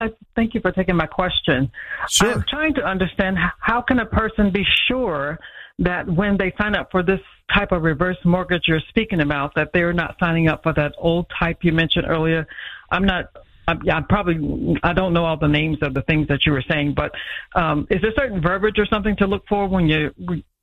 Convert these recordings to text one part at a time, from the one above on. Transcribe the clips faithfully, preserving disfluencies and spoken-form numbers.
Thank you for taking my question. Sure. I'm trying to understand how can a person be sure that when they sign up for this type of reverse mortgage you're speaking about, that they're not signing up for that old type you mentioned earlier. I'm not, I'm, I'm probably, I don't know all the names of the things that you were saying, but um, is there certain verbiage or something to look for when you're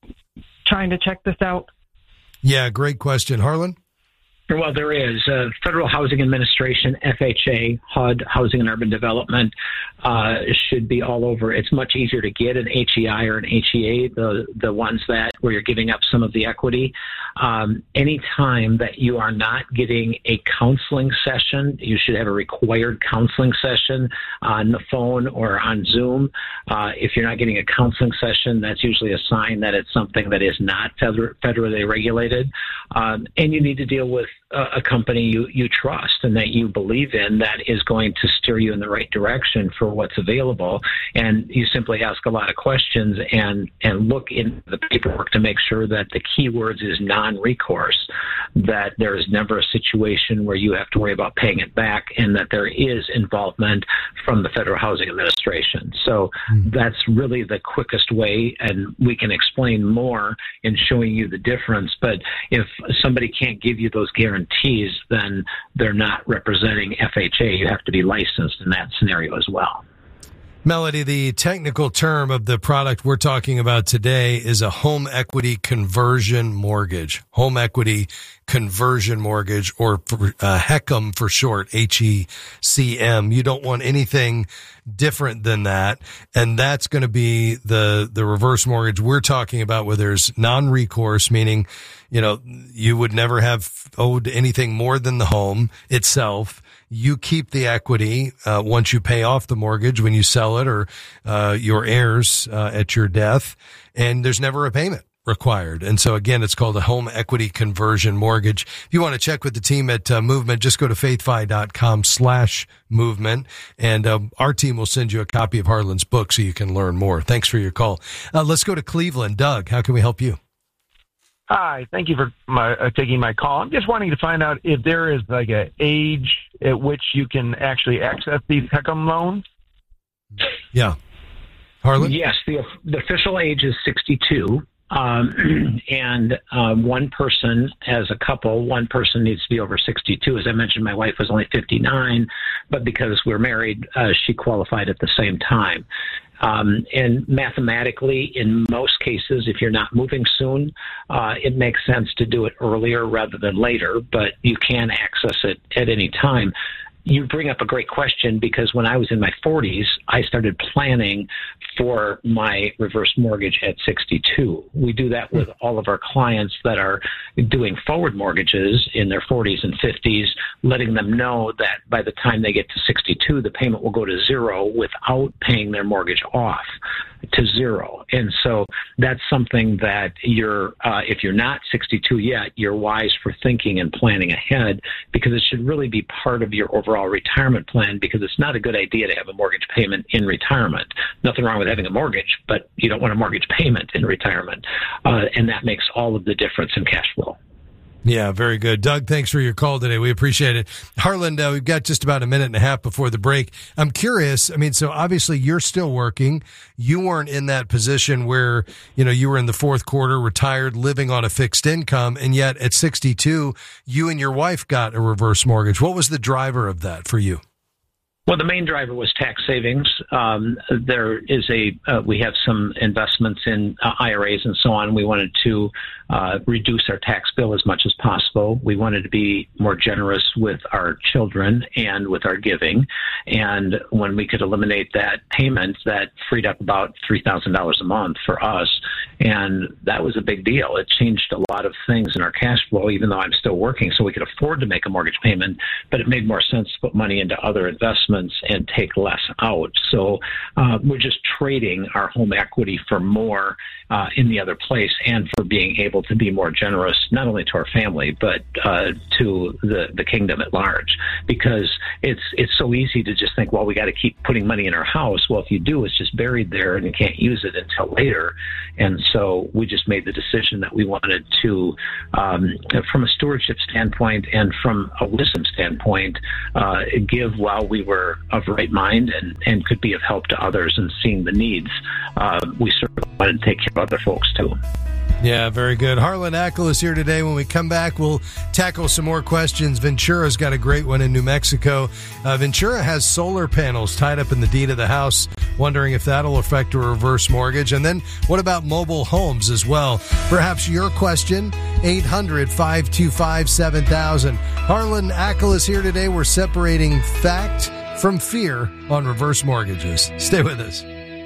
trying to check this out? Yeah, great question. Harlan? Well, there is. Uh, Federal Housing Administration, F H A, H U D, Housing and Urban Development, uh, should be all over. It's much easier to get an H E I or an H E A, the the ones that where you're giving up some of the equity. Um, anytime that you are not getting a counseling session, you should have a required counseling session on the phone or on Zoom. Uh, if you're not getting a counseling session, that's usually a sign that it's something that is not feder- federally regulated. Um, and you need to deal with a company you, you trust and that you believe in that is going to steer you in the right direction for what's available. And you simply ask a lot of questions and, and look in the paperwork to make sure that the keywords is non-recourse, that there is never a situation where you have to worry about paying it back, and that there is involvement from the Federal Housing Administration. So mm. that's really the quickest way, and we can explain more in showing you the difference. But if somebody can't give you those guarantees, then they're not representing F H A. You have to be licensed in that scenario as well. Melody, the technical term of the product we're talking about today is a home equity conversion mortgage. Home equity conversion mortgage, or uh, HECM for short, H E C M. You don't want anything different than that. And that's going to be the, the reverse mortgage we're talking about, where there's non-recourse, meaning, you know, you would never have owed anything more than the home itself. You keep the equity uh, once you pay off the mortgage when you sell it, or uh, your heirs uh, at your death, and there's never a payment required. And so again, it's called a home equity conversion mortgage. If you want to check with the team at uh, Movement, just go to faithfi.com slash movement, and um, our team will send you a copy of Harlan's book so you can learn more. Thanks for your call. Uh, let's go to Cleveland. Doug, how can we help you? Hi, thank you for my, uh, taking my call. I'm just wanting to find out if there is like a age at which you can actually access these HECM loans. Yeah. Harlan? Yes, the, the official age is sixty-two. Um, and uh, one person, as a couple, one person needs to be over sixty-two. As I mentioned, my wife was only fifty-nine, but because we're married, uh, she qualified at the same time. Um, and mathematically, in most cases, if you're not moving soon, uh, it makes sense to do it earlier rather than later, but you can access it at any time. You bring up a great question, because when I was in my forties, I started planning for my reverse mortgage at sixty-two. We do that with all of our clients that are doing forward mortgages in their forties and fifties, letting them know that by the time they get to sixty-two, the payment will go to zero without paying their mortgage off to zero. And so that's something that you're, uh, if you're not sixty-two yet, you're wise for thinking and planning ahead, because it should really be part of your overall retirement plan, because it's not a good idea to have a mortgage payment in retirement. Nothing wrong with having a mortgage, but you don't want a mortgage payment in retirement. Uh, and that makes all of the difference in cash flow. Yeah, very good. Doug, thanks for your call today. We appreciate it. Harlan, uh, we've got just about a minute and a half before the break. I'm curious. I mean, so obviously you're still working. You weren't in that position where, you know, you were in the fourth quarter, retired, living on a fixed income. And yet at sixty-two, you and your wife got a reverse mortgage. What was the driver of that for you? Well, the main driver was tax savings. Um, there is a, uh, we have some investments in uh, I R As and so on. We wanted to uh, reduce our tax bill as much as possible. We wanted to be more generous with our children and with our giving. And when we could eliminate that payment, that freed up about three thousand dollars a month for us. And that was a big deal. It changed a lot of things in our cash flow, even though I'm still working, so we could afford to make a mortgage payment, but it made more sense to put money into other investments and take less out. So uh, we're just trading our home equity for more uh, in the other place, and for being able to be more generous, not only to our family, but uh, to the, the kingdom at large. Because it's it's so easy to just think, well, we got to keep putting money in our house. Well, if you do, it's just buried there and you can't use it until later. And so we just made the decision that we wanted to, um, from a stewardship standpoint and from a wisdom standpoint, uh, give while we were are of right mind and, and could be of help to others and seeing the needs, uh, we certainly want to take care of other folks too. Yeah, very good. Harlan Ackel is here today. When we come back, we'll tackle some more questions. Ventura's got a great one in New Mexico. Uh, Ventura has solar panels tied up in the deed of the house, wondering if that'll affect a reverse mortgage. And then what about mobile homes as well? Perhaps your question, eight hundred, five two five, seven thousand. Harlan Ackel is here today. We're separating fact from fear on reverse mortgages. Stay with us.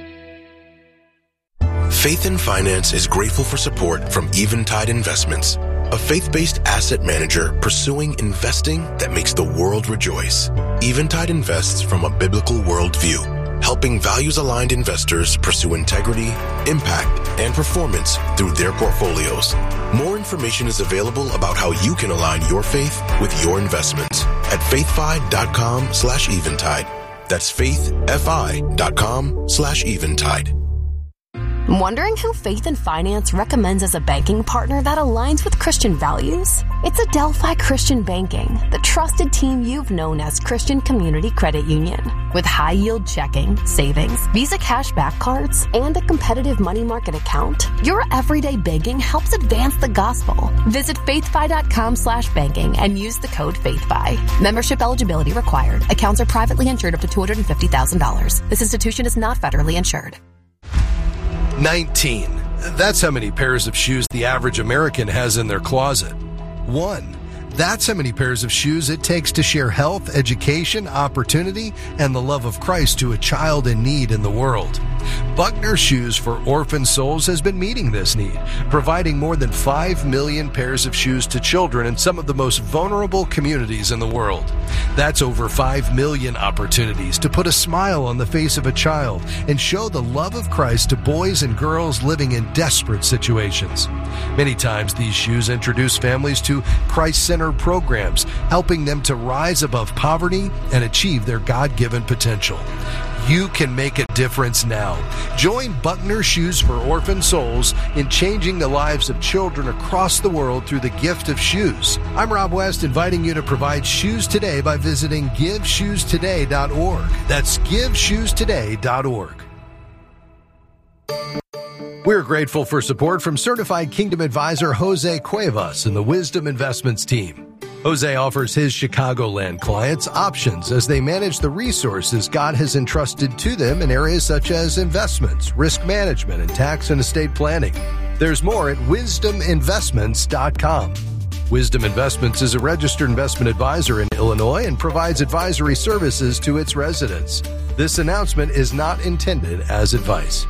Faith in Finance is grateful for support from Eventide Investments, a faith-based asset manager pursuing investing that makes the world rejoice. Eventide invests from a biblical worldview, helping values-aligned investors pursue integrity, impact, and performance through their portfolios. More information is available about how you can align your faith with your investments at faithfi.com slash eventide. That's faithfi.com slash eventide. Wondering who Faith and Finance recommends as a banking partner that aligns with Christian values? It's Adelphi Christian Banking, the trusted team you've known as Christian Community Credit Union. With high-yield checking, savings, Visa cashback cards, and a competitive money market account, your everyday banking helps advance the gospel. Visit faithfi.com slash banking and use the code FaithFi. Membership eligibility required. Accounts are privately insured up to two hundred fifty thousand dollars. This institution is not federally insured. nineteen. That's how many pairs of shoes the average American has in their closet. One. That's how many pairs of shoes it takes to share health, education, opportunity, and the love of Christ to a child in need in the world. Buckner Shoes for Orphan Souls has been meeting this need, providing more than five million pairs of shoes to children in some of the most vulnerable communities in the world. That's over five million opportunities to put a smile on the face of a child and show the love of Christ to boys and girls living in desperate situations. Many times these shoes introduce families to Christ-centered programs, helping them to rise above poverty and achieve their God-given potential. You can make a difference now. Join Buckner Shoes for Orphan Souls in changing the lives of children across the world through the gift of shoes. I'm Rob West, inviting you to provide shoes today by visiting give shoes today dot org. That's give shoes today dot org. We're grateful for support from Certified Kingdom Advisor Jose Cuevas and the Wisdom Investments team. Jose offers his Chicagoland clients options as they manage the resources God has entrusted to them in areas such as investments, risk management, and tax and estate planning. There's more at wisdom investments dot com. Wisdom Investments is a registered investment advisor in Illinois and provides advisory services to its residents. This announcement is not intended as advice.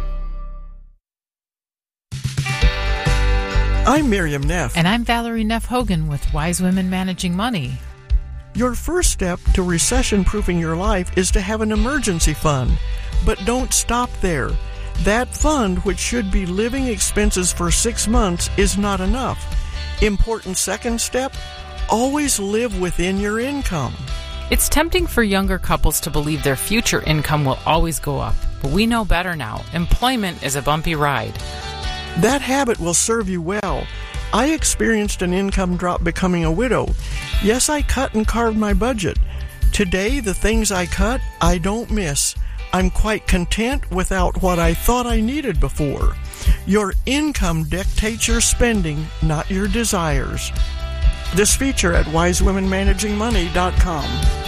I'm Miriam Neff. And I'm Valerie Neff Hogan with Wise Women Managing Money. Your first step to recession-proofing your life is to have an emergency fund. But don't stop there. That fund, which should be living expenses for six months, is not enough. Important second step, always live within your income. It's tempting for younger couples to believe their future income will always go up, but we know better now. Employment is a bumpy ride. That habit will serve you well. I experienced an income drop becoming a widow. Yes, I cut and carved my budget. Today, the things I cut, I don't miss. I'm quite content without what I thought I needed before. Your income dictates your spending, not your desires. This feature at wise women managing money dot com.